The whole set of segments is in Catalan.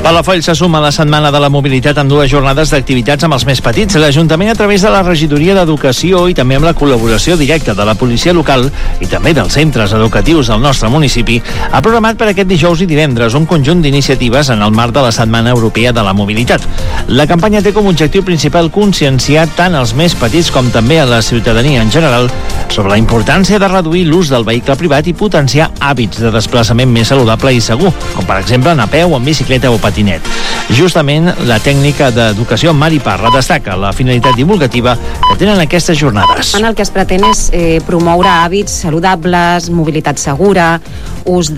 Palafolls se suma a la Setmana de la Mobilitat amb 2 jornades d'activitats amb els més petits. L'Ajuntament, a través de la Regidoria d'Educació i també amb la col·laboració directa de la policia local i també dels centres educatius del nostre municipi, ha programat per aquest dijous i divendres un conjunt d'iniciatives en el marc de la Setmana Europea de la Mobilitat. La campanya té com a objectiu principal conscienciar tant els més petits com també a la ciutadania en general sobre la importància de reduir l'ús del vehicle privat i potenciar hàbits de desplaçament més saludable i segur, com per exemple anar a peu, en bicicleta o patinet. Justament, la tècnica d'educació Mari Parra destaca la finalitat divulgativa que tenen aquestes jornades. El que es pretén és promoure hàbits saludables, mobilitat segura, ús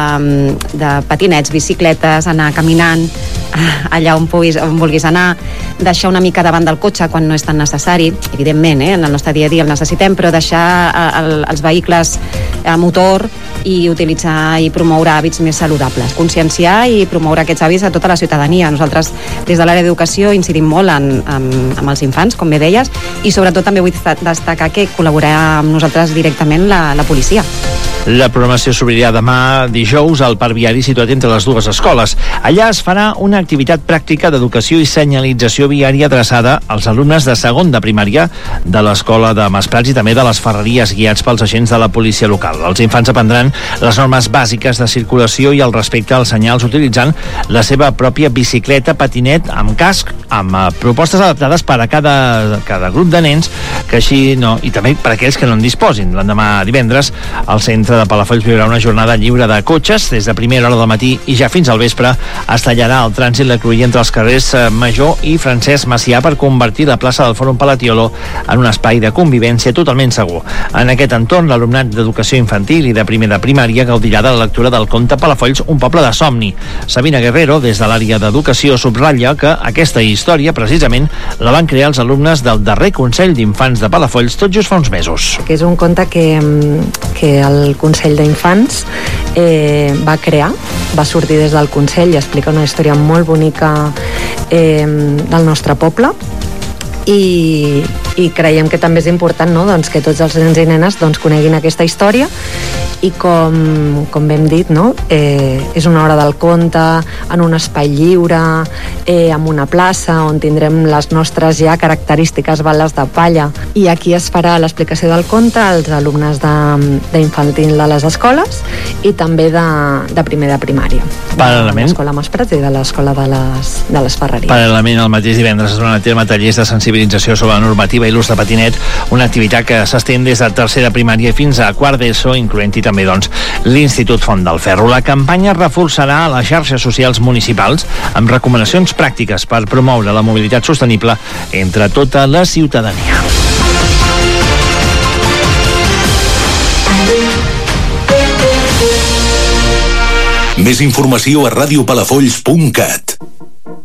de patinets, bicicletes, anar caminant allà on vulguis anar, deixar una mica davant del cotxe quan no és tan necessari. Evidentment, en el nostre dia a dia el necessitem, però deixar els vehicles a motor i utilitzar i promoure hàbits més saludables. Conscienciar i promoure aquests hàbits a tota la ciutadania. Nosaltres, des de l'àrea d'educació, incidim molt amb els infants, com bé deies, i sobretot també vull destacar que col·laborarà amb nosaltres directament la policia. La programació s'obrirà demà dijous al Parc Viari situat entre les dues escoles. Allà es farà una activitat pràctica d'educació i senyalització viària adreçada als alumnes de segon de primària de l'escola de Masprats i també de les Ferreries, guiats pels agents de la policia local. Els infants aprendran les normes bàsiques de circulació i el respecte als senyals utilitzant la seva pròpia bicicleta, patinet, amb casc, amb propostes adaptades per a cada grup de nens, que així no, i també per a aquells que no en disposin. L'endemà divendres, al centre de Palafolls viurà una jornada lliure de cotxes. Des de primera hora del matí i ja fins al vespre es tallarà el trànsit la cruïlla entre els carrers Major i Francesc Macià per convertir la plaça del Fòrum Palatiolo en un espai de convivència totalment segur. En aquest entorn, l'alumnat d'educació infantil i de primer de primària gaudirà de la lectura del conte Palafolls, un poble de somni. Sabina Guerrero, des de l'àrea d'educació, subratlla que aquesta història, precisament, la van crear els alumnes del darrer Consell d'Infants de Palafolls tot just fa uns mesos. Que és un conte que el Consell d'Infants va crear, va sortir des del Consell i explica una història molt bonica del nostre poble i creiem que també és important, no? Doncs que tots els nens i nenes coneguin aquesta història i com hem dit, no? És una hora del conte en un espai lliure, amb una plaça on tindrem les nostres ja característiques bales de palla, i aquí es farà l'explicació del conte als alumnes d'infantil de les escoles i també de primer de primària, de l'escola Masprats i de l'escola de les Ferreries. Paral·lelament, el mateix divendres es duran a terme tallers de sensibilització sobre la normativa i l'ús de patinet, una activitat que s'estén des de tercer de primària fins a quart d'ESO, incloent-hi també l'Institut Font del Ferro. La campanya reforçarà les xarxes socials municipals amb recomanacions pràctiques per promoure la mobilitat sostenible entre tota la ciutadania. Més informació a radiopalafolls.cat.